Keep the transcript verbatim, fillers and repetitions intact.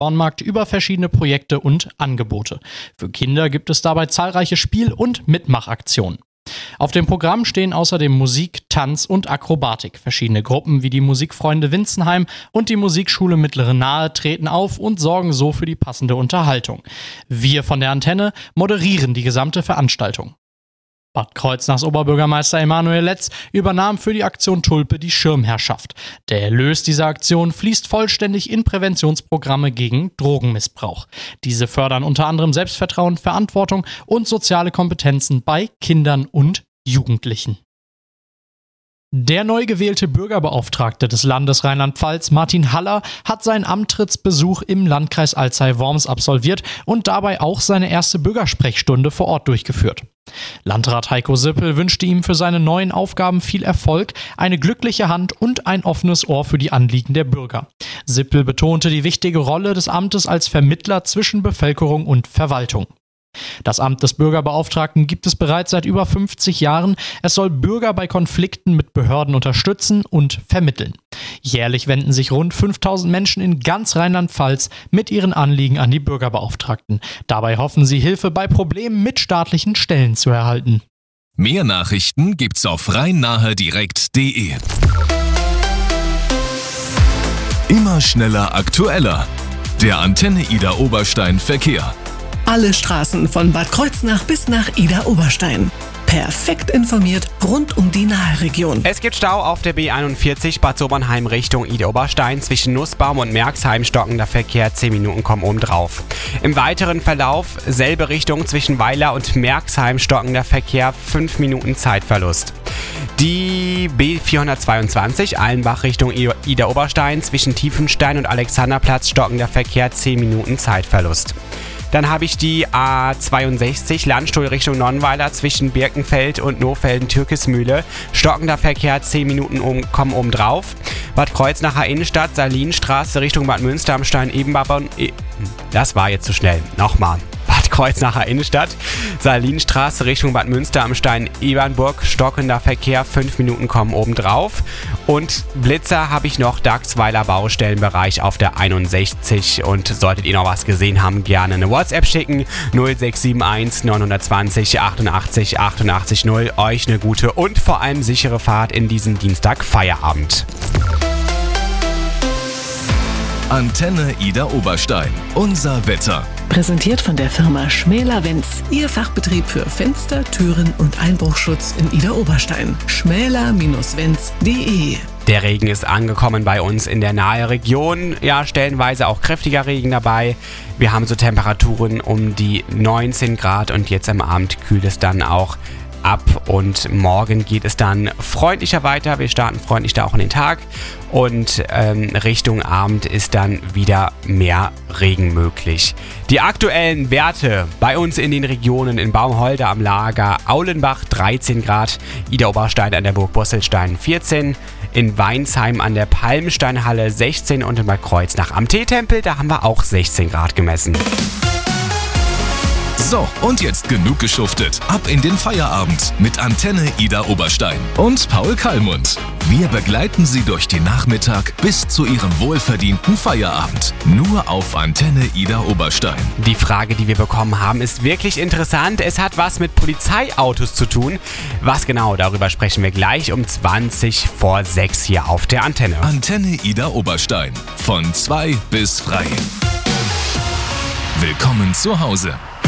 Bauernmarkt über verschiedene Projekte und Angebote. Für Kinder gibt es dabei zahlreiche Spiel- und Mitmachaktionen. Auf dem Programm stehen außerdem Musik, Tanz und Akrobatik. Verschiedene Gruppen wie die Musikfreunde Winzenheim und die Musikschule Mittlere Nahe treten auf und sorgen so für die passende Unterhaltung. Wir von der Antenne moderieren die gesamte Veranstaltung. Bad Kreuznachs Oberbürgermeister Emanuel Letz übernahm für die Aktion Tulpe die Schirmherrschaft. Der Erlös dieser Aktion fließt vollständig in Präventionsprogramme gegen Drogenmissbrauch. Diese fördern unter anderem Selbstvertrauen, Verantwortung und soziale Kompetenzen bei Kindern und Jugendlichen. Der neu gewählte Bürgerbeauftragte des Landes Rheinland-Pfalz, Martin Haller, hat seinen Antrittsbesuch im Landkreis Alzey-Worms absolviert und dabei auch seine erste Bürgersprechstunde vor Ort durchgeführt. Landrat Heiko Sippel wünschte ihm für seine neuen Aufgaben viel Erfolg, eine glückliche Hand und ein offenes Ohr für die Anliegen der Bürger. Sippel betonte die wichtige Rolle des Amtes als Vermittler zwischen Bevölkerung und Verwaltung. Das Amt des Bürgerbeauftragten gibt es bereits seit über fünfzig Jahren. Es soll Bürger bei Konflikten mit Behörden unterstützen und vermitteln. Jährlich wenden sich rund fünftausend Menschen in ganz Rheinland-Pfalz mit ihren Anliegen an die Bürgerbeauftragten. Dabei hoffen sie, Hilfe bei Problemen mit staatlichen Stellen zu erhalten. Mehr Nachrichten gibt's auf rhein-nahe-direkt punkt de. Immer schneller, aktueller. Der Antenne Idar Oberstein Verkehr. Alle Straßen von Bad Kreuznach bis nach Idar Oberstein. Perfekt informiert rund um die Naheregion. Es gibt Stau auf der B einundvierzig Bad Sobernheim Richtung Idar Oberstein. Zwischen Nussbaum und Merxheim stockender Verkehr, zehn Minuten kommen oben drauf. Im weiteren Verlauf selbe Richtung zwischen Weiler und Merxheim stockender Verkehr, fünf Minuten Zeitverlust. Die B vierhundertzweiundzwanzig Allenbach Richtung Idar Oberstein zwischen Tiefenstein und Alexanderplatz stockender Verkehr, zehn Minuten Zeitverlust. Dann habe ich die A zweiundsechzig Landstuhl Richtung Nonnweiler zwischen Birkenfeld und Nohfelden-Türkismühle. Stockender Verkehr, zehn Minuten um, kommen oben drauf. Bad Kreuznacher Innenstadt, Salinstraße Richtung Bad Münster am Stein Ebenbabern. Das war jetzt zu schnell. Nochmal. Bad Kreuznacher Innenstadt, Salinstraße Richtung Bad Münster am Stein Ebernburg, stockender Verkehr, fünf Minuten kommen oben drauf. Und Blitzer habe ich noch, Dachsweiler Baustellenbereich auf der einundsechzig. Und solltet ihr noch was gesehen haben, gerne eine WhatsApp schicken. null sechs sieben eins neun zwei null achtundachtzig achtundachtzig null. Euch eine gute und vor allem sichere Fahrt in diesen Dienstag Feierabend. Antenne Idar Oberstein. Unser Wetter. Präsentiert von der Firma Schmäler-Wenz. Ihr Fachbetrieb für Fenster, Türen und Einbruchschutz in Idar Oberstein. schmäler Wenz punkt de. Der Regen ist angekommen bei uns in der Naheregion. Ja, stellenweise auch kräftiger Regen dabei. Wir haben so Temperaturen um die neunzehn Grad und jetzt am Abend kühlt es dann auch ab und morgen geht es dann freundlicher weiter. Wir starten freundlich da auch in den Tag und ähm, Richtung Abend ist dann wieder mehr Regen möglich. Die aktuellen Werte bei uns in den Regionen in Baumholder am Lager, Aulenbach dreizehn Grad, Idar Oberstein an der Burg Bosselstein vierzehn, in Weinsheim an der Palmsteinhalle sechzehn und in Bad Kreuznach am Teetempel, da haben wir auch sechzehn Grad gemessen. So, und jetzt genug geschuftet. Ab in den Feierabend mit Antenne Idar Oberstein und Paul Kallmund. Wir begleiten Sie durch den Nachmittag bis zu Ihrem wohlverdienten Feierabend. Nur auf Antenne Idar Oberstein. Die Frage, die wir bekommen haben, ist wirklich interessant. Es hat was mit Polizeiautos zu tun. Was genau, darüber sprechen wir gleich um zwanzig vor sechs hier auf der Antenne. Antenne Idar Oberstein. Von zwei bis frei. Willkommen zu Hause.